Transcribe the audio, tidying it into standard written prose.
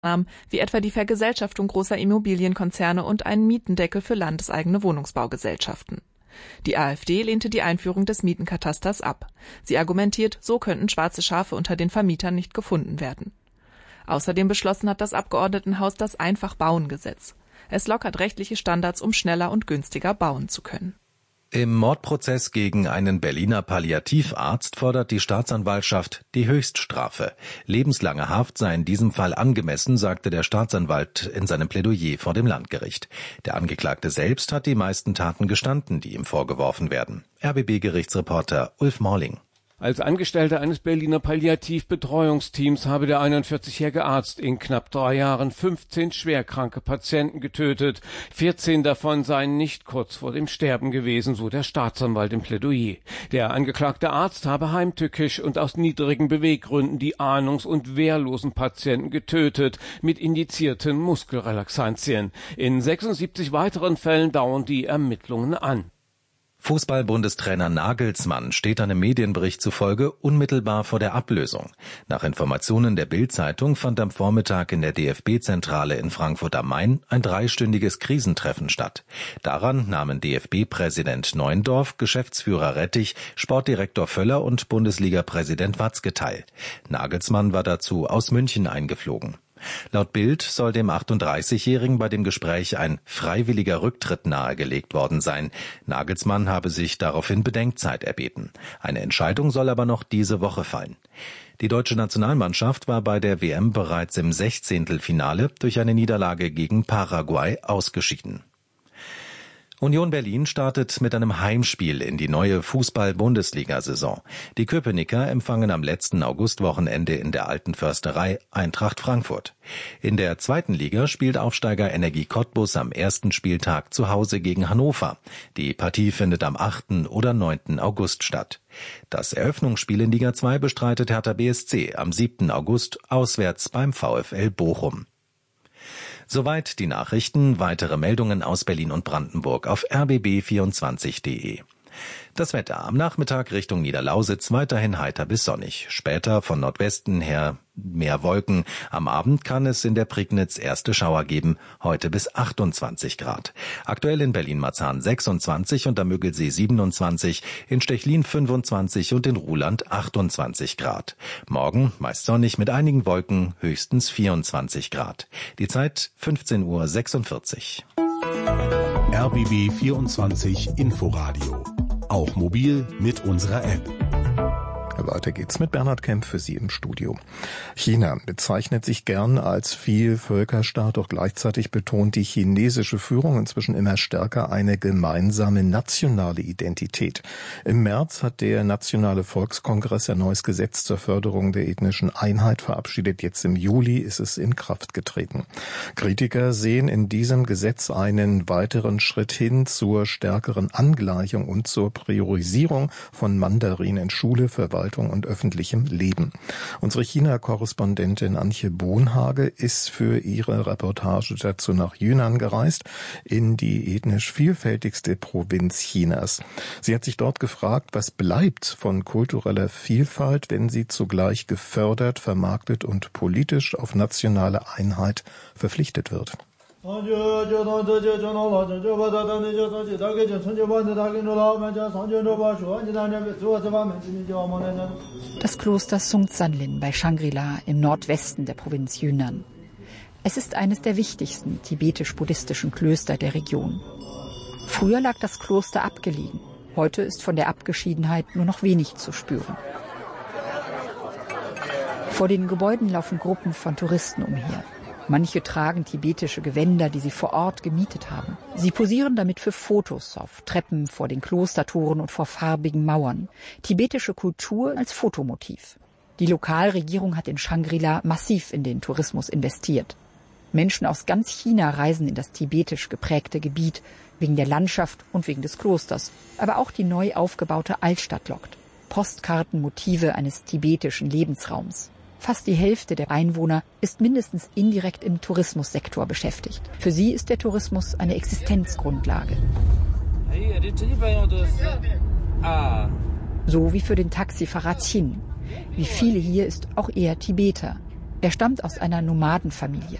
wie etwa die Vergesellschaftung großer Immobilienkonzerne und einen Mietendeckel für landeseigene Wohnungsbaugesellschaften. Die AfD lehnte die Einführung des Mietenkatasters ab. Sie argumentiert, so könnten schwarze Schafe unter den Vermietern nicht gefunden werden. Außerdem beschlossen hat das Abgeordnetenhaus das Einfach-Bauen-Gesetz. Es lockert rechtliche Standards, um schneller und günstiger bauen zu können. Im Mordprozess gegen einen Berliner Palliativarzt fordert die Staatsanwaltschaft die Höchststrafe. Lebenslange Haft sei in diesem Fall angemessen, sagte der Staatsanwalt in seinem Plädoyer vor dem Landgericht. Der Angeklagte selbst hat die meisten Taten gestanden, die ihm vorgeworfen werden. RBB-Gerichtsreporter Ulf Morling. Als Angestellter eines Berliner Palliativbetreuungsteams habe der 41-jährige Arzt in knapp 3 Jahren 15 schwerkranke Patienten getötet. 14 davon seien nicht kurz vor dem Sterben gewesen, so der Staatsanwalt im Plädoyer. Der angeklagte Arzt habe heimtückisch und aus niedrigen Beweggründen die ahnungs- und wehrlosen Patienten getötet, mit indizierten Muskelrelaxantien. In 76 weiteren Fällen dauern die Ermittlungen an. Fußball-Bundestrainer Nagelsmann steht einem Medienbericht zufolge unmittelbar vor der Ablösung. Nach Informationen der Bild-Zeitung fand am Vormittag in der DFB-Zentrale in Frankfurt am Main ein 3-stündiges Krisentreffen statt. Daran nahmen DFB-Präsident Neuendorf, Geschäftsführer Rettich, Sportdirektor Völler und Bundesliga-Präsident Watzke teil. Nagelsmann war dazu aus München eingeflogen. Laut Bild soll dem 38-Jährigen bei dem Gespräch ein freiwilliger Rücktritt nahegelegt worden sein. Nagelsmann habe sich daraufhin Bedenkzeit erbeten. Eine Entscheidung soll aber noch diese Woche fallen. Die deutsche Nationalmannschaft war bei der WM bereits im 16. durch eine Niederlage gegen Paraguay ausgeschieden. Union Berlin startet mit einem Heimspiel in die neue Fußball-Bundesliga-Saison. Die Köpenicker empfangen am letzten Augustwochenende in der Alten Försterei Eintracht Frankfurt. In der 2. Liga spielt Aufsteiger Energie Cottbus am ersten Spieltag zu Hause gegen Hannover. Die Partie findet am 8. oder 9. August statt. Das Eröffnungsspiel in Liga 2 bestreitet Hertha BSC am 7. August auswärts beim VfL Bochum. Soweit die Nachrichten. Weitere Meldungen aus Berlin und Brandenburg auf rbb24.de. Das Wetter am Nachmittag Richtung Niederlausitz weiterhin heiter bis sonnig. Später von Nordwesten her mehr Wolken. Am Abend kann es in der Prignitz erste Schauer geben. Heute bis 28 Grad. Aktuell in Berlin-Marzahn 26 und am Müggelsee 27, in Stechlin 25 und in Ruhland 28 Grad. Morgen meist sonnig mit einigen Wolken, höchstens 24 Grad. Die Zeit 15:46 Uhr. RBB 24 Inforadio. Auch mobil mit unserer App. Weiter geht's mit Bernhard Kemp für Sie im Studio. China bezeichnet sich gern als Vielvölkerstaat, doch gleichzeitig betont die chinesische Führung inzwischen immer stärker eine gemeinsame nationale Identität. Im März hat der Nationale Volkskongress ein neues Gesetz zur Förderung der ethnischen Einheit verabschiedet. Jetzt im Juli ist es in Kraft getreten. Kritiker sehen in diesem Gesetz einen weiteren Schritt hin zur stärkeren Angleichung und zur Priorisierung von Mandarin in Schule, Verwaltung und öffentlichem Leben. Unsere China-Korrespondentin Antje Bohnhage ist für ihre Reportage dazu nach Yunnan gereist, in die ethnisch vielfältigste Provinz Chinas. Sie hat sich dort gefragt, was bleibt von kultureller Vielfalt, wenn sie zugleich gefördert, vermarktet und politisch auf nationale Einheit verpflichtet wird. Das Kloster Sungsanlin bei Shangri-La im Nordwesten der Provinz Yunnan. Es ist eines der wichtigsten tibetisch-buddhistischen Klöster der Region. Früher lag das Kloster abgelegen. Heute ist von der Abgeschiedenheit nur noch wenig zu spüren. Vor den Gebäuden laufen Gruppen von Touristen umher. Manche tragen tibetische Gewänder, die sie vor Ort gemietet haben. Sie posieren damit für Fotos auf Treppen, vor den Klostertoren und vor farbigen Mauern. Tibetische Kultur als Fotomotiv. Die Lokalregierung hat in Shangri-La massiv in den Tourismus investiert. Menschen aus ganz China reisen in das tibetisch geprägte Gebiet, wegen der Landschaft und wegen des Klosters. Aber auch die neu aufgebaute Altstadt lockt. Postkartenmotive eines tibetischen Lebensraums. Fast die Hälfte der Einwohner ist mindestens indirekt im Tourismussektor beschäftigt. Für sie ist der Tourismus eine Existenzgrundlage. So wie für den Taxifahrer Qin. Wie viele hier ist auch er Tibeter. Er stammt aus einer Nomadenfamilie.